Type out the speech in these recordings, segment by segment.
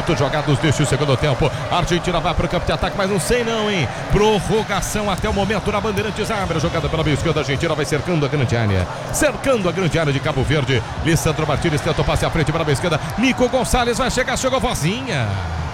minutos jogados deste segundo tempo. A Argentina vai para o campo de ataque, mas não sei não, hein? Prorrogação até o momento na Bandeirantes. Abre a jogada pela meia esquerda. A Argentina vai cercando a grande área. Cercando a grande área de Cabo Verde. Lissandro Martínez tenta o passe à frente para a meia esquerda. Nico Gonçalves vai chegar, chegou Vozinha.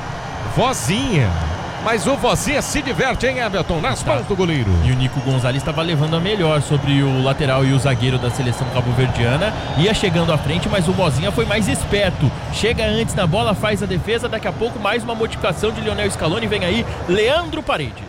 Mas o Vozinha se diverte, hein, Everton? Nas mãos do goleiro. E o Nico Gonzalez estava levando a melhor sobre o lateral e o zagueiro da seleção cabo-verdiana. Ia chegando à frente, mas o Vozinha foi mais esperto. Chega antes na bola, faz a defesa. Daqui a pouco mais uma modificação de Lionel Scaloni. Vem aí Leandro Paredes.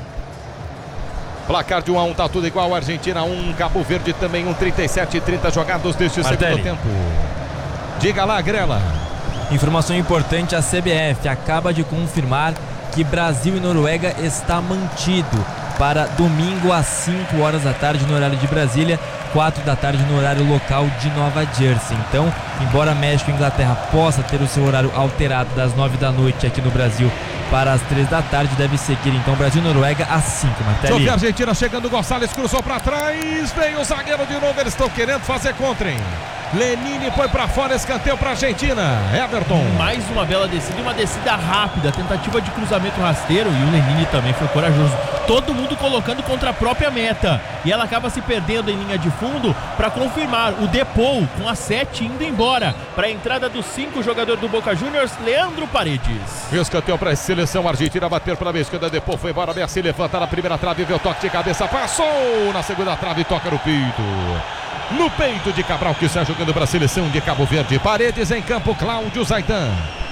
Placar de 1-1, tá tudo igual. Argentina 1, Cabo Verde também 1, 37-30 jogados deste segundo tempo. Diga lá, Grela. Informação importante, a CBF acaba de confirmar que Brasil e Noruega está mantido para domingo às 5 horas da tarde no horário de Brasília, 4 da tarde no horário local de Nova Jersey. Então, embora México e Inglaterra possa ter o seu horário alterado das 9 da noite aqui no Brasil para as 3 da tarde, deve seguir então Brasil e Noruega às 5, Martelli. A Argentina chegando, Gonçalves cruzou para trás, veio o zagueiro de novo, eles estão querendo fazer contra, hein? Lenini foi para fora, escanteio para a Argentina. Everton. Mais uma bela descida e uma descida rápida, tentativa de cruzamento rasteiro, e o Lenini também foi corajoso. Todo mundo colocando contra a própria meta. E ela acaba se perdendo em linha de fundo para confirmar o Depou com a 7 indo embora. Para a entrada do 5, jogador do Boca Juniors, Leandro Paredes. Escanteio para a seleção argentina, bater pela esquerda, Depou foi embora, Messi levanta na primeira trave, vê o toque de cabeça, passou na segunda trave, toca no peito. No peito de Cabral, que está jogando para a seleção de Cabo Verde. Paredes em campo, Cláudio Zaidan.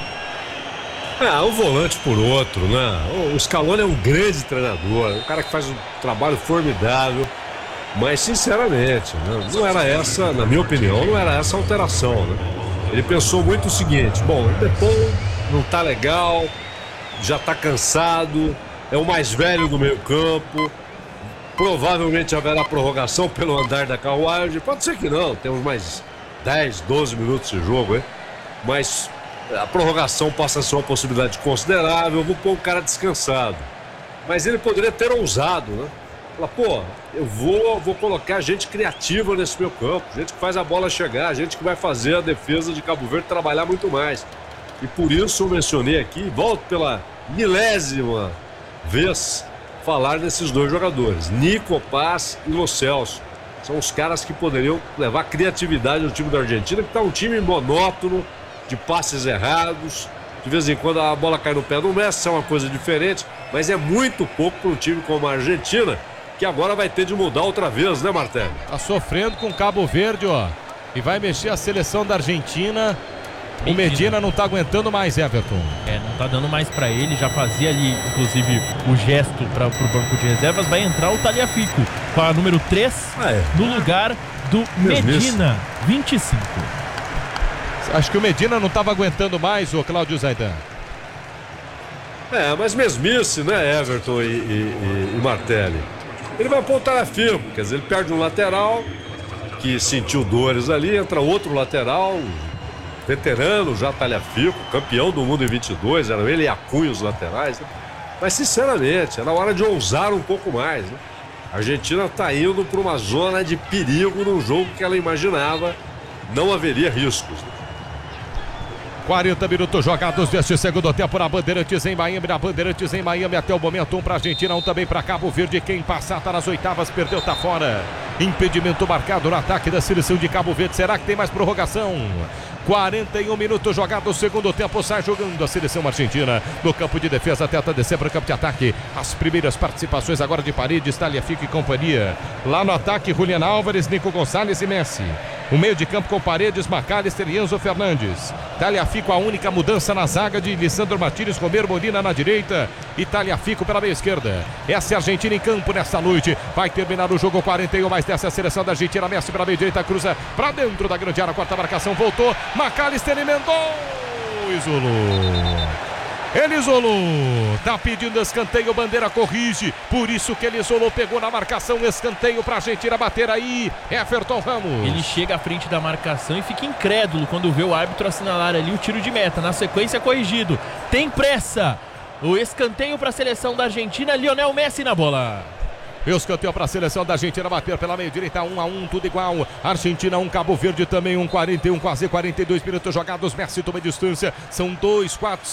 Um volante por outro, né? O Scaloni é um grande treinador, um cara que faz um trabalho formidável, mas sinceramente, né, não era essa, na minha opinião, não era essa a alteração, né? Ele pensou muito o seguinte: bom, o Depou não tá legal, já tá cansado, é o mais velho do meio campo, provavelmente haverá prorrogação pelo andar da carruagem, pode ser que não, temos mais 10, 12 minutos de jogo, hein? Mas a prorrogação passa a ser uma possibilidade considerável, vou pôr o cara descansado. Mas ele poderia ter ousado, né? Falar, pô, eu vou colocar gente criativa nesse meu campo, gente que faz a bola chegar, gente que vai fazer a defesa de Cabo Verde trabalhar muito mais. E por isso eu mencionei aqui, volto pela milésima vez, falar desses dois jogadores, Nico Paz e Lo Celso. São os caras que poderiam levar criatividade ao time da Argentina, que está um time monótono, de passes errados, de vez em quando a bola cai no pé do Messi, é uma coisa diferente, mas é muito pouco para um time como a Argentina, que agora vai ter de mudar outra vez, né, Martelli? Tá sofrendo com Cabo Verde, ó, e vai mexer a seleção da Argentina. O Medina não tá aguentando mais, Everton. Não tá dando mais pra ele, já fazia ali, inclusive, o gesto pro banco de reservas. Vai entrar o Tagliafico com a número 3 no lugar do Medina, 25. Acho que o Medina não tava aguentando mais, o Cláudio Zaidan. Mas mesmice, né, Everton e Martelli? Ele vai pôr o Tagliafico, quer dizer, ele perde um lateral que sentiu dores ali, entra outro lateral, veterano já, Tagliafico, campeão do mundo em 22, eram ele e Acunha os laterais, né? Mas sinceramente, era hora de ousar um pouco mais, né? A Argentina está indo para uma zona de perigo num jogo que ela imaginava não haveria riscos, né? 40 minutos jogados deste segundo tempo na Bandeirantes em Miami, até o momento, 1 para a Argentina, 1 também para Cabo Verde. Quem passar tá nas oitavas, perdeu, tá fora. Impedimento marcado no ataque da seleção de Cabo Verde. Será que tem mais prorrogação? 41 minutos jogados, segundo tempo, sai jogando a seleção argentina no campo de defesa, tenta descer para o campo de ataque. As primeiras participações agora de Paredes, Tagliafico e companhia. Lá no ataque, Julián Álvares, Nico Gonçalves e Messi. O meio de campo com Paredes, McAllister e Enzo Fernandes. Tagliafico, a única mudança na zaga de Lissandro Martínez, Romero Molina na direita e Tagliafico pela meia esquerda. Essa é a Argentina em campo nesta noite. Vai terminar o jogo, 41 mais dessa seleção da Argentina. Messi para a meia direita, cruza para dentro da grande área, quarta marcação, voltou. McAllister emendou, ele isolou, tá pedindo escanteio, bandeira corrige, por isso que ele isolou, pegou na marcação, escanteio pra Argentina bater aí, Everton Ramos. Ele chega à frente da marcação e fica incrédulo quando vê o árbitro assinalar ali o tiro de meta, na sequência corrigido, tem pressa, o escanteio pra seleção da Argentina, Lionel Messi na bola. Escanteio para a seleção da Argentina bater pela meia direita, 1-1, tudo igual. Argentina 1, Cabo Verde também 1, 41, quase 42 minutos jogados. Messi toma distância, são 2, 4,